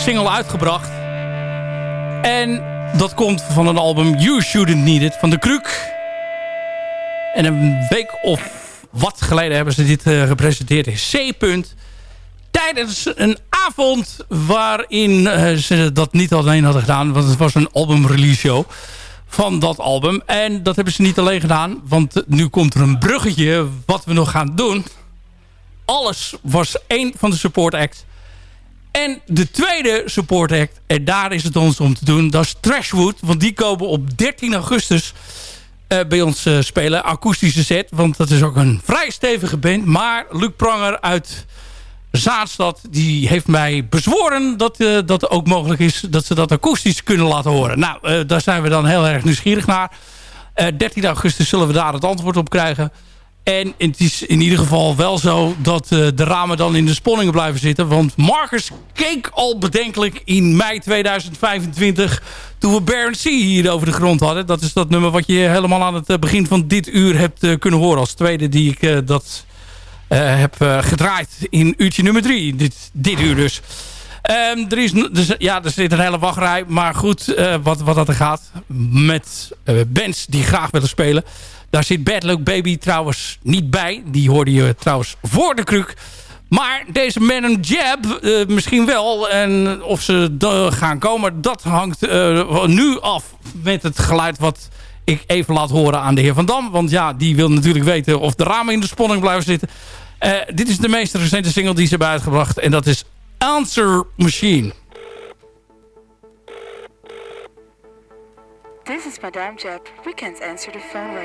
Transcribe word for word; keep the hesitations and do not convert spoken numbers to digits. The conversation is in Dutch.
single uitgebracht. En dat komt van een album You Shouldn't Need It van De Kruk. En een week of wat geleden hebben ze dit uh, gepresenteerd in C. -punt. Tijdens een avond waarin uh, ze dat niet alleen hadden gedaan. Want het was een albumrelease show van dat album. En dat hebben ze niet alleen gedaan. Want nu komt er een bruggetje wat we nog gaan doen. Alles was één van de support acts. En de tweede support act, en daar is het ons om te doen, dat is Trashwood. Want die komen op dertien augustus uh, bij ons uh, spelen. Akoestische set, want dat is ook een vrij stevige band. Maar Luc Pranger uit Zaanstad, die heeft mij bezworen dat uh, dat ook mogelijk is dat ze dat akoestisch kunnen laten horen. Nou, uh, daar zijn we dan heel erg nieuwsgierig naar. Uh, dertien augustus zullen we daar het antwoord op krijgen. En het is in ieder geval wel zo dat uh, de ramen dan in de sponningen blijven zitten. Want Marcus keek al bedenkelijk in mei tweeduizend vijfentwintig... toen we Baron C hier over de grond hadden. Dat is dat nummer wat je helemaal aan het begin van dit uur hebt uh, kunnen horen. Als tweede die ik uh, dat uh, heb uh, gedraaid in uurtje nummer drie. Dit, dit uur dus. Um, er, is, dus, ja, er zit een hele wachtrij. Maar goed, uh, wat, wat dat er gaat met uh, bands die graag willen spelen. Daar zit Bad Luck Baby trouwens niet bij. Die hoorde je trouwens voor De Kruk. Maar deze Madam Jab uh, misschien wel. En of ze gaan komen, dat hangt uh, nu af met het geluid wat ik even laat horen aan de heer Van Dam. Want ja, die wil natuurlijk weten of de ramen in de sponning blijven zitten. Uh, dit is de meest recente single die ze hebben uitgebracht. En dat is Answer Machine. This is Madame Jeb. We can't answer the phone right